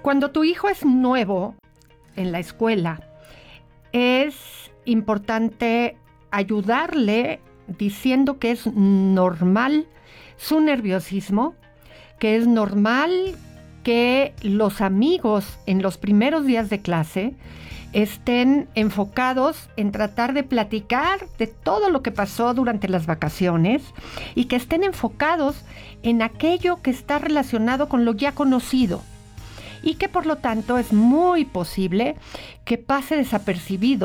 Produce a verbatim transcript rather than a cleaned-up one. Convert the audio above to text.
Cuando tu hijo es nuevo en la escuela, es importante ayudarle diciendo que es normal su nerviosismo, que es normal que los amigos en los primeros días de clase estén enfocados en tratar de platicar de todo lo que pasó durante las vacaciones y que estén enfocados en aquello que está relacionado con lo ya conocido y que por lo tanto es muy posible que pase desapercibido